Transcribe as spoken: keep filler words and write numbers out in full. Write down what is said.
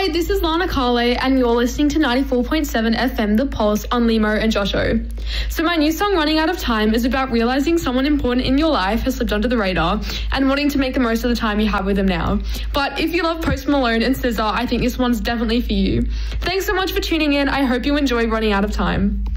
Hi, this is Lana Carle, and you're listening to ninety-four point seven F M The Pulse on Limo and Josho. So my new song, Running Out of Time, is about realising someone important in your life has slipped under the radar and wanting to make the most of the time you have with them now. But if you love Post Malone and S Z A, I think this one's definitely for you. Thanks so much for tuning in. I hope you enjoy Running Out of Time.